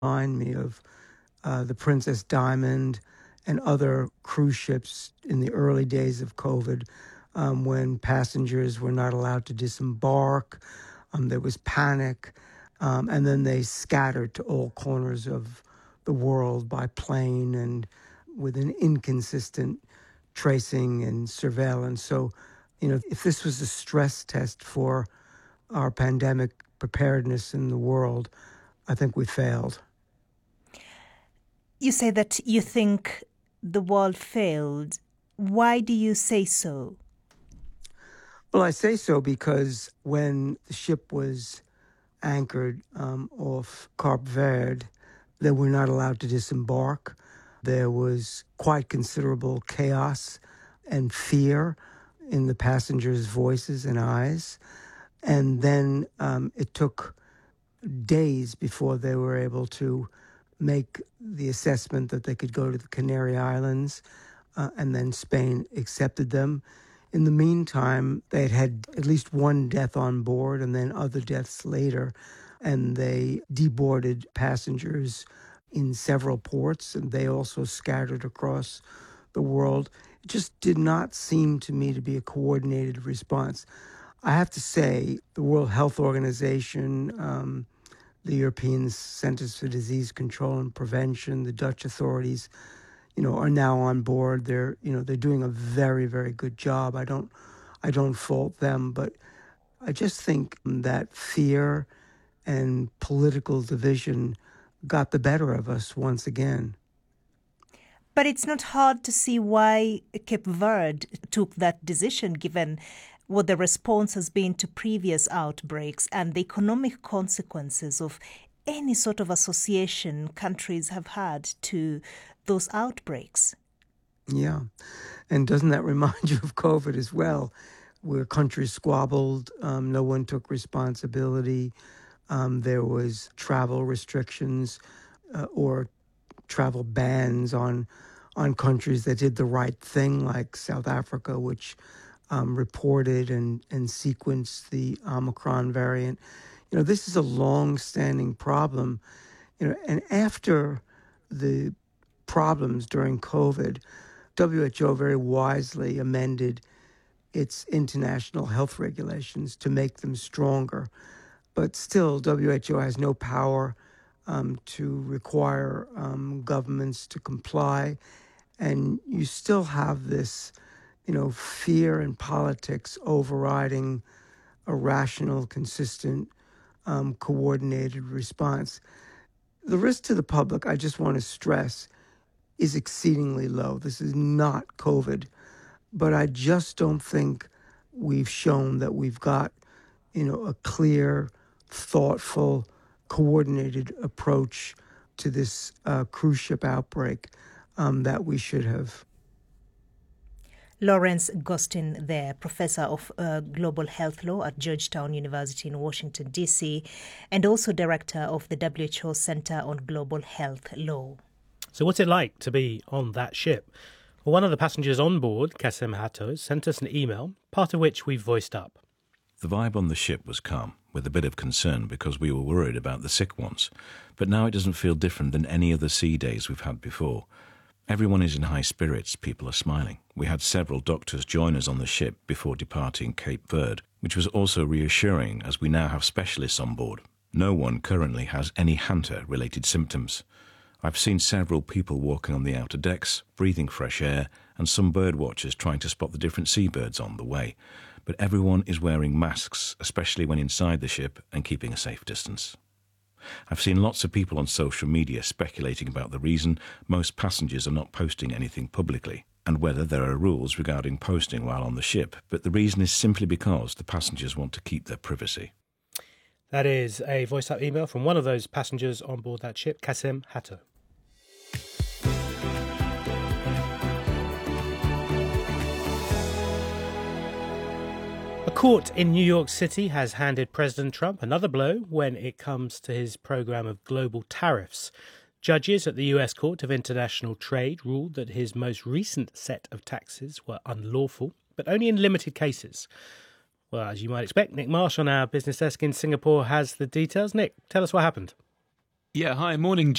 Remind me of the Princess Diamond and other cruise ships in the early days of COVID, when passengers were not allowed to disembark. There was panic, and then they scattered to all corners of the world by plane and with an inconsistent tracing and surveillance. So, if this was a stress test for our pandemic preparedness in the world, I think we failed. You say that you think the world failed. Why do you say so? Well, I say so because when the ship was anchored off Cape Verde, they were not allowed to disembark. There was quite considerable chaos and fear in the passengers' voices and eyes. And then it took days before they were able to make the assessment that they could go to the Canary Islands, and then Spain accepted them. In the meantime, they had had at least one death on board and then other deaths later, and they deboarded passengers in several ports, and they also scattered across the world. It just did not seem to me to be a coordinated response. I have to say, the World Health Organization, the European Centers for Disease Control and Prevention, the Dutch authorities, are now on board. They're doing a very, very good job. I don't fault them, but I just think that fear and political division got the better of us once again. But it's not hard to see why Cape Verde took that decision, given what the response has been to previous outbreaks and the economic consequences of any sort of association countries have had to those outbreaks. Yeah. And doesn't that remind you of COVID as well, where countries squabbled, no one took responsibility, there was travel restrictions or travel bans on countries that did the right thing, like South Africa, which reported and sequenced the Omicron variant. This is a long-standing problem. And after the problems during COVID, WHO very wisely amended its international health regulations to make them stronger. But still, WHO has no power to require governments to comply. And you still have this, fear and politics overriding a rational, consistent, coordinated response. The risk to the public, I just want to stress, is exceedingly low. This is not COVID, but I just don't think we've shown that we've got, a clear, thoughtful, coordinated approach to this cruise ship outbreak that we should have. Lawrence Gostin there, Professor of Global Health Law at Georgetown University in Washington, D.C., and also Director of the WHO Center on Global Health Law. So what's it like to be on that ship? Well, one of the passengers on board, Kassem Hatto, sent us an email, part of which we've voiced up. The vibe on the ship was calm, with a bit of concern because we were worried about the sick ones. But now it doesn't feel different than any other sea days we've had before. Everyone is in high spirits, people are smiling. We had several doctors join us on the ship before departing Cape Verde, which was also reassuring as we now have specialists on board. No one currently has any Hanta-related symptoms. I've seen several people walking on the outer decks, breathing fresh air, and some bird watchers trying to spot the different seabirds on the way. But everyone is wearing masks, especially when inside the ship, and keeping a safe distance. I've seen lots of people on social media speculating about the reason most passengers are not posting anything publicly, and whether there are rules regarding posting while on the ship, but the reason is simply because the passengers want to keep their privacy. That is a voice-up email from one of those passengers on board that ship, Kassem Hatto. A court in New York City has handed President Trump another blow when it comes to his program of global tariffs. Judges at the U.S. Court of International Trade ruled that his most recent set of taxes were unlawful, but only in limited cases. Well, as you might expect, Nick Marsh on our business desk in Singapore has the details. Nick, tell us what happened. Yeah, hi, morning,